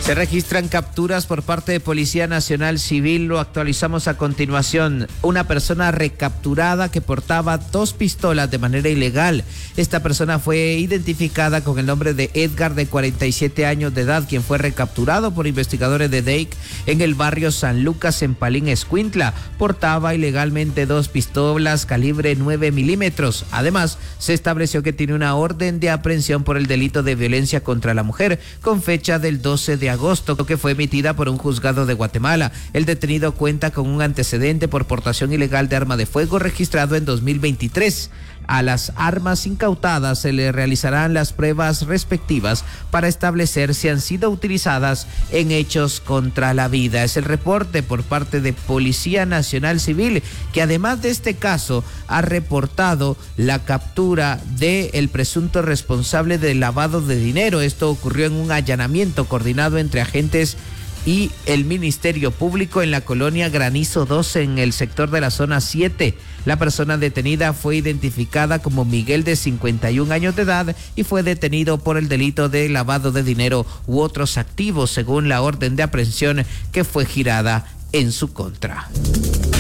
Se registran capturas por parte de Policía Nacional Civil. Lo actualizamos a continuación. Una persona recapturada que portaba 2 pistolas de manera ilegal. Esta persona fue identificada con el nombre de Edgar, de 47 años de edad, quien fue recapturado por investigadores de DEIC en el barrio San Lucas, en Palín, Escuintla. Portaba ilegalmente 2 pistolas calibre 9 milímetros. Además, se estableció que tiene una orden de aprehensión por el delito de violencia contra la mujer, con fecha del 12 de agosto, que fue emitida por un juzgado de Guatemala. El detenido cuenta con un antecedente por portación ilegal de arma de fuego registrado en 2023. A las armas incautadas se le realizarán las pruebas respectivas para establecer si han sido utilizadas en hechos contra la vida. Es el reporte por parte de Policía Nacional Civil, que además de este caso ha reportado la captura del presunto responsable del lavado de dinero. Esto ocurrió en un allanamiento coordinado entre agentes y el Ministerio Público en la colonia Granizo 2, en el sector de la zona 7. La persona detenida fue identificada como Miguel, de 51 años de edad, y fue detenido por el delito de lavado de dinero u otros activos, según la orden de aprehensión que fue girada en su contra.